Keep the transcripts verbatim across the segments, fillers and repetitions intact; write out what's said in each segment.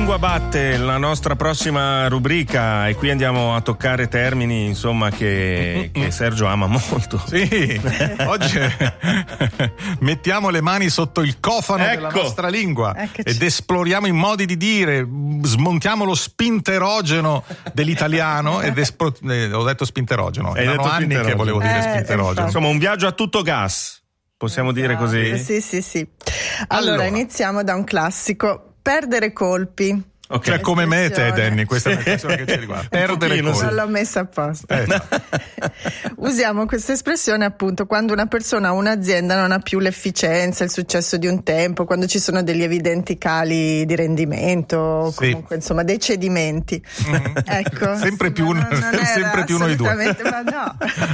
lingua batte, la nostra prossima rubrica, e qui andiamo a toccare termini insomma che, che Sergio ama molto. Sì, oggi mettiamo le mani sotto il cofano ecco. della nostra lingua Eccoci. ed esploriamo i modi di dire, smontiamo lo spinterogeno dell'italiano ed espro- eh, ho detto spinterogeno, Hai erano detto anni spinterogeno. che volevo dire Eh, spinterogeno. infatti. Insomma, un viaggio a tutto gas, possiamo dire così? Sì, sì, sì. Allora, Allora. iniziamo da un classico: perdere colpi. Ok. Cioè come me te, Espressione. Danny, questa è una questione che ci riguarda. Perdere pochino, colpi. Non l'ho messa apposta. Eh, no. Usiamo questa espressione appunto quando una persona o un'azienda non ha più l'efficienza, il successo di un tempo, quando ci sono degli evidenti cali di rendimento, o Sì. comunque insomma dei cedimenti. Mm. Ecco, Sempre sì, più ma un- non- non era sempre più noi due. assolutamente, ma no.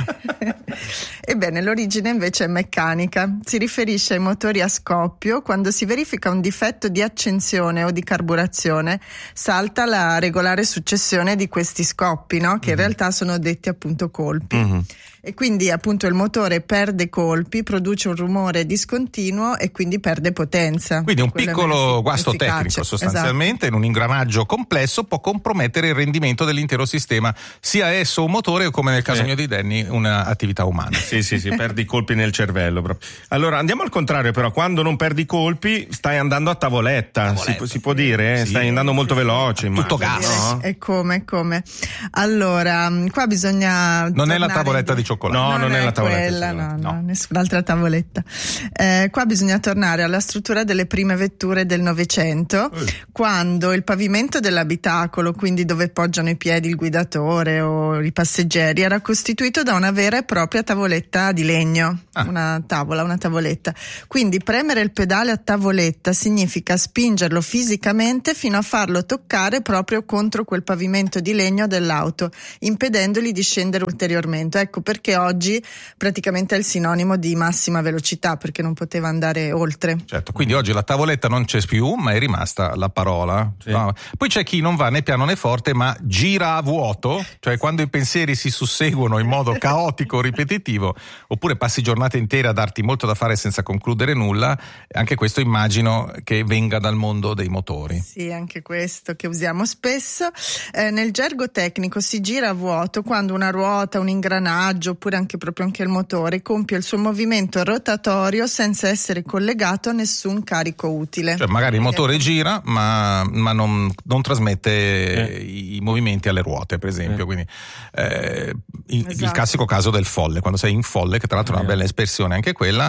Ebbene, l'origine invece è meccanica. Si riferisce ai motori a scoppio quando si verifica un difetto di accensione o di carburazione, salta la regolare successione di questi scoppi, no? Che in realtà sono detti appunto colpi. Mhm. E quindi appunto il motore perde colpi, produce un rumore discontinuo e quindi perde potenza. Quindi un Quello è piccolo meno guasto efficace. tecnico sostanzialmente in un ingranaggio complesso può compromettere il rendimento dell'intero sistema, sia esso un motore o, come nel caso Sì. mio di Danny, un'attività umana. Sì, sì, sì, perdi i colpi nel cervello proprio. Allora andiamo al contrario, però, quando non perdi i colpi stai andando a tavoletta, Tavoletta. Si, si può dire? Sì. Stai andando molto veloce, Tutto immagino, gas. no? E come, come? Allora, qua bisogna Non è la tornare tavoletta in- di cioccolato. No, non è la tavoletta di quella, no, cioccolato, no, no. nessun'altra tavoletta. Eh, qua bisogna tornare alla struttura delle prime vetture del Novecento, Eh. quando il pavimento dell'abitacolo, quindi dove poggiano i piedi il guidatore o i passeggeri, era costituito da una vera e propria tavoletta di legno, Ah. una tavola, una tavoletta. Quindi premere il pedale a tavoletta significa spingerlo fisicamente fino a farlo toccare proprio contro quel pavimento di legno dell'auto, impedendogli di scendere ulteriormente. Ecco perché oggi praticamente è il sinonimo di massima velocità, perché non poteva andare oltre. Certo, quindi oggi la tavoletta non c'è più, ma è rimasta la parola. Sì. No. Poi c'è chi non va né piano né forte, ma gira a vuoto, cioè quando i pensieri si susseguono in modo caotico, ripetitivo, oppure passi giornate intere a darti molto da fare senza concludere nulla. Anche questo immagino che venga dal mondo dei motori. Sì, anche questo che usiamo spesso. Eh, nel gergo tecnico si gira a vuoto quando una ruota, un ingranaggio, oppure anche proprio anche il motore compie il suo movimento rotatorio senza essere collegato a nessun carico utile. Cioè magari il motore Ecco. gira, ma, ma non, non trasmette Eh. i, i movimenti alle ruote, per esempio. Eh. Quindi eh, il, il Esatto. classico caso del folle, quando sei in folle, che tra l'altro è una Eh. bella espressione anche quella,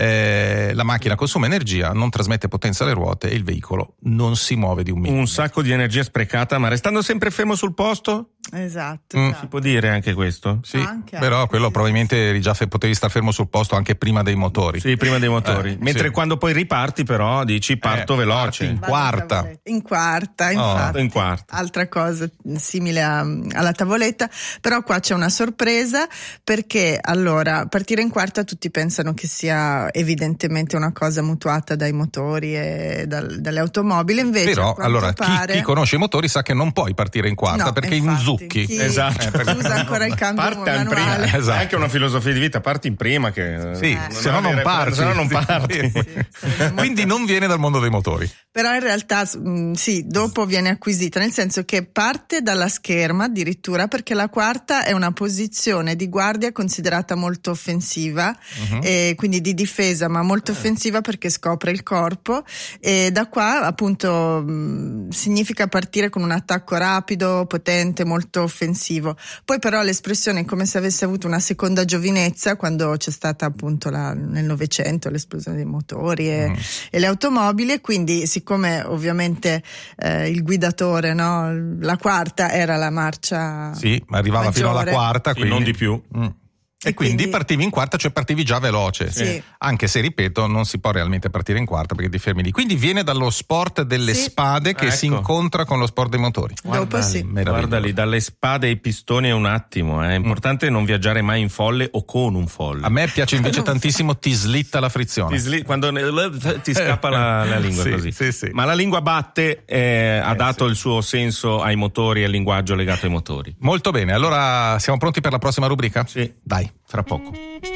eh, la macchina consuma energia, non trasmette potenza alle ruote e il veicolo non si muove di un millimetro. Un sacco di energia sprecata, ma restando sempre fermo sul posto? Esatto, Mm. esatto. Si può dire anche questo? Sì, Anche, però anche, quello sì, probabilmente eri già fe- potevi star fermo sul posto anche prima dei motori. Sì, prima dei motori. Eh, Mentre sì. quando poi riparti, però, dici parto Eh, veloce. parti in Vado quarta. tavoletta. In quarta, Oh, infatti. in quarta. Altra cosa simile a- alla tavoletta, però qua c'è una sorpresa, perché allora partire in quarta tutti pensano che sia evidentemente una cosa mutuata dai motori e dal- dalle automobili, invece Però a quanto allora chi, pare... chi conosce i motori sa che non puoi partire in quarta, No, perché infatti, inzucchi. chi- Esatto. chi usa ancora il cambio Parte in prima. manuale. Esatto. È anche una filosofia di vita, parti in prima che Sì, non se no non avere- parti. se no non Sì. parti. Sì, sarebbe molto- Quindi non viene dal mondo dei motori. Però in realtà mh, sì, dopo viene acquisita, nel senso che parte dalla scherma addirittura, perché la quarta è una posizione di guardia considerata molto offensiva, Mhm. e quindi di difesa, ma molto offensiva perché scopre il corpo, e da qua appunto mh, significa partire con un attacco rapido, potente, molto offensivo. Poi però l'espressione è come se avesse avuto una seconda giovinezza quando c'è stata appunto la, nel Novecento l'esplosione dei motori e, Mm. e le automobili, e quindi siccome ovviamente eh, il guidatore, no, la quarta era la marcia Sì, ma arrivava fino alla maggiore. quarta, Sì, quindi non di più. Mm. E, E quindi, quindi- partivi in quarta, cioè partivi già veloce. Sì. Anche se, ripeto, non si può realmente partire in quarta perché ti fermi lì. Quindi viene dallo sport delle Sì. spade che Ecco. si incontra con lo sport dei motori. Dopo sì. Meraviglioso. Guarda lì, dalle spade ai pistoni è un attimo. È importante non viaggiare mai in folle o con un folle. A me piace invece tantissimo ti slitta la frizione. Ti, sli- quando ne- ti scappa la, la lingua Sì, così. sì, sì. Ma la lingua batte eh, ha Eh, dato sì. il suo senso ai motori e al linguaggio legato ai motori. Molto bene, allora siamo pronti per la prossima rubrica? Sì. Dai, fra poco.